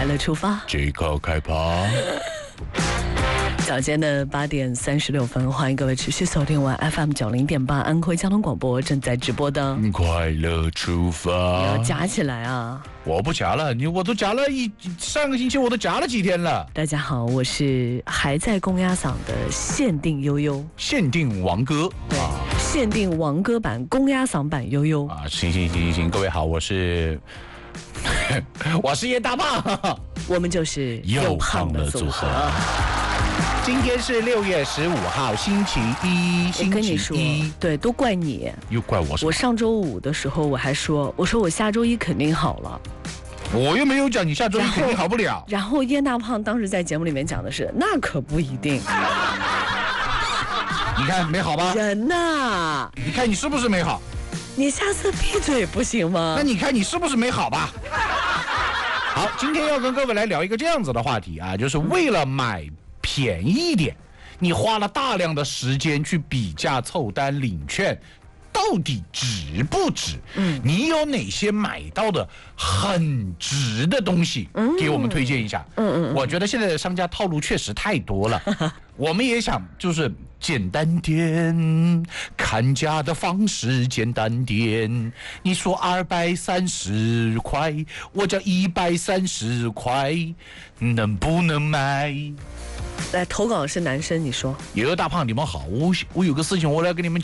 快乐出发， 即刻开趴。 早间的8点36分，欢迎各位持续锁定完 FM 90.8安徽交通广播正在直播的快乐出发。 你要夹起来啊！ 我不夹了，我都夹了上个星期我都夹了几天了。 大家好，我是还在公鸭嗓的限定悠悠， 限定王哥， 对，限定王哥版公鸭嗓版悠悠啊！行，各位好，我是叶大胖， 我们就是又胖的组合。 今天是6月15号，星期一。 我跟你说，对，都怪你， 又怪我什么？ 我上周五的时候我还说，我下周一肯定好了。 我又没有讲你下周一肯定好不了。 然后叶大胖当时在节目里面讲的是，那可不一定。 你看没好吧？ 人呐， 你看你是不是没好？ 你下次闭嘴不行吗？ 那你看你是不是没好吧？好，今天要跟各位来聊一个这样子的话题啊，就是为了买便宜一点，你花了大量的时间去比价凑单领券，到底值不值？你有哪些买到的很值的东西，给我们推荐一下？我觉得现在的商家套路确实太多了，我们也想就是简单点，看价的方式简单点。你说230块，我叫130块，能不能买？ 来投稿是男生，你说。 大胖，你们好，我有个事情我来跟你们